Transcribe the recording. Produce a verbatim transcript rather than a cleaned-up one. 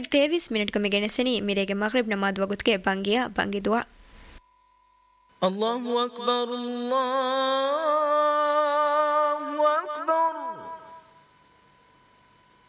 minute ತೇವಿಸ್ minute ಕಮಿ ಗೆಣಸನಿ ಮಿರೆಗೆ ಮಗ್ರಿಬ್ ನಮಾಜ್ ವಗುತ್ಗೆ ಬಂಗಿಯ ಬಂಗಿ ದುಆ الله أكبر الله